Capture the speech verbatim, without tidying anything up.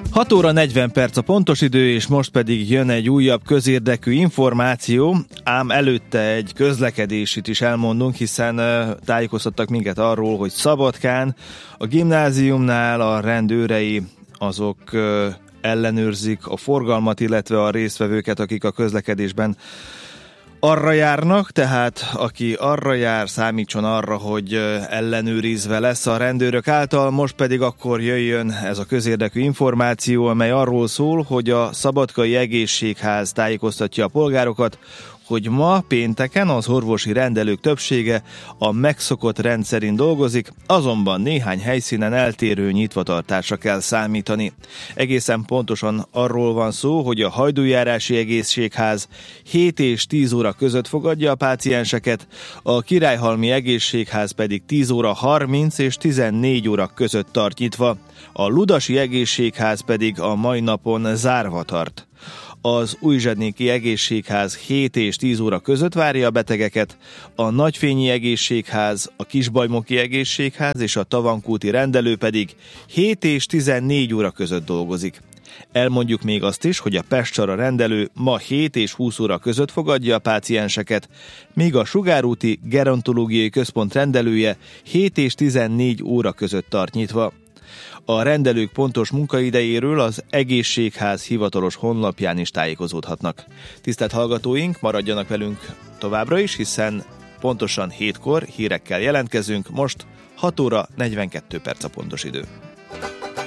hat óra negyven perc a pontos idő, és most pedig jön egy újabb közérdekű információ, ám előtte egy közlekedésit is elmondunk, hiszen tájékoztattak minket arról, hogy Szabadkán a gimnáziumnál a rendőrei azok ellenőrzik a forgalmat, illetve a résztvevőket, akik a közlekedésben arra járnak, tehát aki arra jár, számítson arra, hogy ellenőrizve lesz a rendőrök által. Most pedig akkor jöjjön ez a közérdekű információ, amely arról szól, hogy a Szabadkai Egészségház tájékoztatja a polgárokat, hogy ma pénteken az orvosi rendelők többsége a megszokott rend szerint dolgozik, azonban néhány helyszínen eltérő nyitvatartásra kell számítani. Egészen pontosan arról van szó, hogy a Hajdújárási Egészségház hét és tíz óra között fogadja a pácienseket, a Királyhalmi Egészségház pedig tíz óra harminc és tizennégy óra között tart nyitva, a Ludasi Egészségház pedig a mai napon zárva tart. Az Újzsednéki Egészségház hét és tíz óra között várja a betegeket, a Nagyfényi Egészségház, a Kisbajmoki Egészségház és a Tavankúti rendelő pedig hét és tizennégy óra között dolgozik. Elmondjuk még azt is, hogy a Pestcsara rendelő ma hét és húsz óra között fogadja a pácienseket, míg a Sugárúti Gerontológiai Központ rendelője hét és tizennégy óra között tart nyitva. A rendelők pontos munkaidejéről az Egészségház hivatalos honlapján is tájékozódhatnak. Tisztelt hallgatóink, maradjanak velünk továbbra is, hiszen pontosan hétkor hírekkel jelentkezünk, most hat óra negyvenkét perc a pontos idő.